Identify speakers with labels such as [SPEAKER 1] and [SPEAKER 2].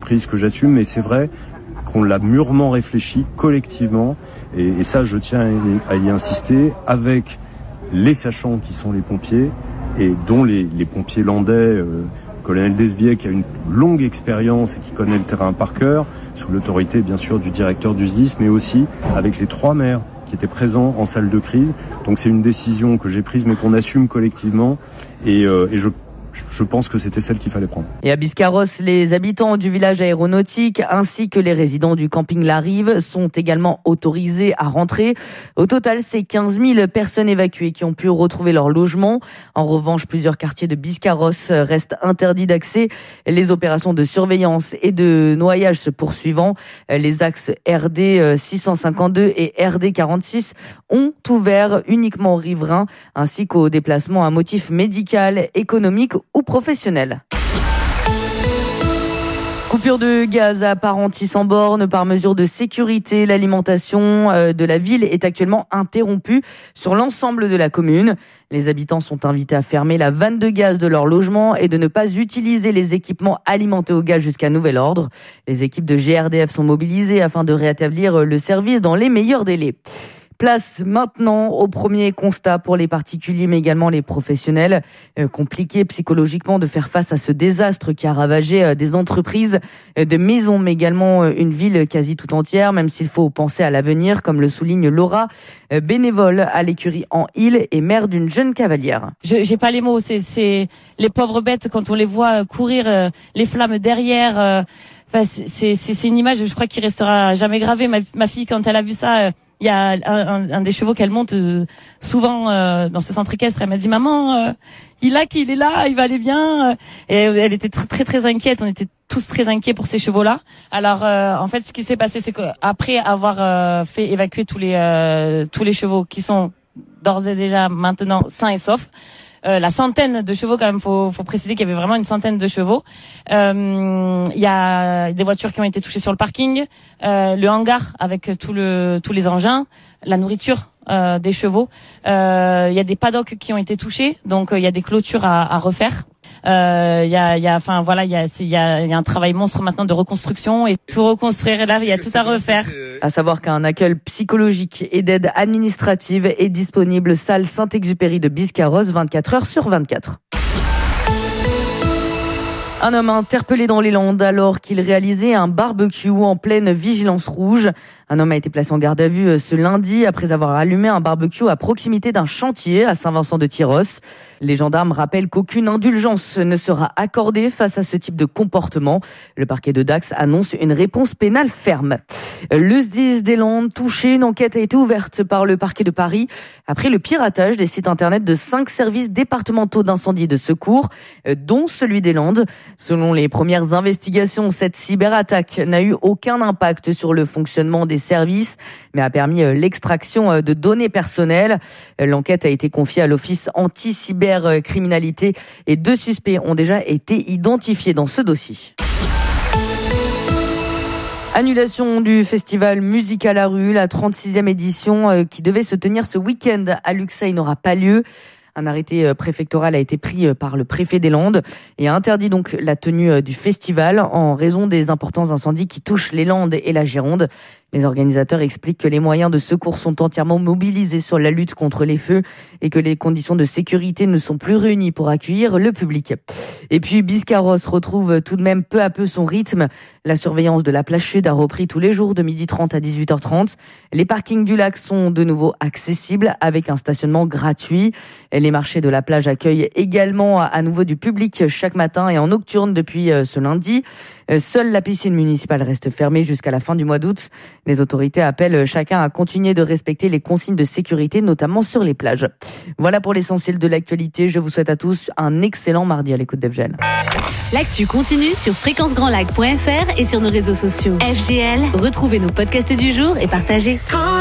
[SPEAKER 1] prise que j'assume, mais c'est vrai qu'on l'a mûrement réfléchi collectivement, et ça je tiens à y insister, avec les sachants qui sont les pompiers, et dont les pompiers landais, colonel Desbiais qui a une longue expérience et qui connaît le terrain par cœur, sous l'autorité bien sûr du directeur du SDIS, mais aussi avec les 3 maires qui étaient présents en salle de crise. Donc c'est une décision que j'ai prise mais qu'on assume collectivement, et je pense que c'était celle qu'il fallait prendre.
[SPEAKER 2] Et à Biscarrosse, les habitants du village aéronautique ainsi que les résidents du camping La Rive sont également autorisés à rentrer. Au total, c'est 15 000 personnes évacuées qui ont pu retrouver leur logement. En revanche, plusieurs quartiers de Biscarrosse restent interdits d'accès. Les opérations de surveillance et de noyage se poursuivant. Les axes RD 652 et RD 46 ont ouvert uniquement aux riverains ainsi qu'aux déplacements à motif médical, économique ou professionnel. Coupure de gaz à Parentis-en-Born par mesure de sécurité. L'alimentation de la ville est actuellement interrompue sur l'ensemble de la commune. Les habitants sont invités à fermer la vanne de gaz de leur logement et de ne pas utiliser les équipements alimentés au gaz jusqu'à nouvel ordre. Les équipes de GRDF sont mobilisées afin de rétablir le service dans les meilleurs délais. Place maintenant au premier constat pour les particuliers mais également les professionnels. Compliqué psychologiquement de faire face à ce désastre qui a ravagé des entreprises, des maisons mais également une ville quasi tout entière, même s'il faut penser à l'avenir comme le souligne Laura, bénévole à l'écurie en Île et mère d'une jeune cavalière.
[SPEAKER 3] J'ai pas les mots, c'est les pauvres bêtes quand on les voit courir les flammes derrière. C'est une image, je crois, qui restera jamais gravée. Ma fille, quand elle a vu ça, il y a un des chevaux qu'elle monte souvent dans ce centre équestre. Elle m'a dit, maman, il est là, il va aller bien. Et elle était très très inquiète. On était tous très inquiets pour ces chevaux-là. Alors en fait, ce qui s'est passé, c'est qu'après avoir fait évacuer tous les chevaux qui sont d'ores et déjà maintenant sains et saufs, la centaine de chevaux, quand même, faut préciser qu'il y avait vraiment une centaine de chevaux. Il y a des voitures qui ont été touchées sur le parking, le hangar avec tous les engins, la nourriture des chevaux. Il y a des paddocks qui ont été touchés, donc il y a des clôtures à refaire. Il y a un travail monstre maintenant de reconstruction et tout reconstruire là, il y a tout à refaire.
[SPEAKER 2] À savoir qu'un accueil psychologique et d'aide administrative est disponible salle Saint-Exupéry de Biscarrosse 24 heures sur 24. Un homme interpellé dans les Landes alors qu'il réalisait un barbecue en pleine vigilance rouge. Un homme a été placé en garde à vue ce lundi après avoir allumé un barbecue à proximité d'un chantier à Saint-Vincent-de-Tyrosse. Les gendarmes rappellent qu'aucune indulgence ne sera accordée face à ce type de comportement. Le parquet de Dax annonce une réponse pénale ferme. Le SDIS des Landes touché, une enquête a été ouverte par le parquet de Paris après le piratage des sites internet de 5 services départementaux d'incendie et de secours, dont celui des Landes. Selon les premières investigations, cette cyberattaque n'a eu aucun impact sur le fonctionnement des services, mais a permis l'extraction de données personnelles. L'enquête a été confiée à l'Office anti-cybercriminalité et 2 suspects ont déjà été identifiés dans ce dossier. Annulation du festival Musique à la rue, la 36e édition qui devait se tenir ce week-end à Luxeuil n'aura pas lieu. Un arrêté préfectoral a été pris par le préfet des Landes et a interdit donc la tenue du festival en raison des importants incendies qui touchent les Landes et la Gironde. Les organisateurs expliquent que les moyens de secours sont entièrement mobilisés sur la lutte contre les feux et que les conditions de sécurité ne sont plus réunies pour accueillir le public. Et puis Biscarrosse retrouve tout de même peu à peu son rythme. La surveillance de la plage sud a repris tous les jours de 12h30 à 18h30. Les parkings du lac sont de nouveau accessibles avec un stationnement gratuit. Les marchés de la plage accueillent également à nouveau du public chaque matin et en nocturne depuis ce lundi. Seule la piscine municipale reste fermée jusqu'à la fin du mois d'août. Les autorités appellent chacun à continuer de respecter les consignes de sécurité, notamment sur les plages. Voilà pour l'essentiel de l'actualité. Je vous souhaite à tous un excellent mardi à l'écoute d'FGL.
[SPEAKER 4] L'actu continue sur fréquencegrandlac.fr et sur nos réseaux sociaux. FGL, retrouvez nos podcasts du jour et partagez.